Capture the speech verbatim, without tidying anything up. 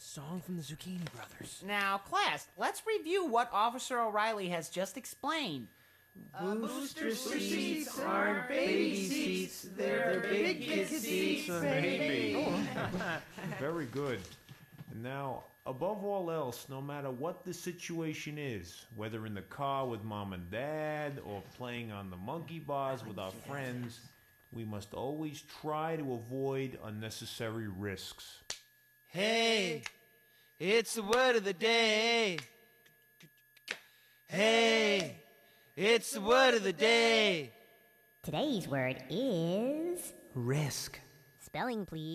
song from the Zucchini Brothers. Now, class, let's review what Officer O'Reilly has just explained. Booster seats aren't baby seats, they're big kid seats, baby. Very good. And now, above all else, no matter what the situation is, whether in the car with mom and dad or playing on the monkey bars with our friends, we must always try to avoid unnecessary risks. Hey, it's the word of the day. Hey, it's the word of the day. Today's word is Risk. spelling, please.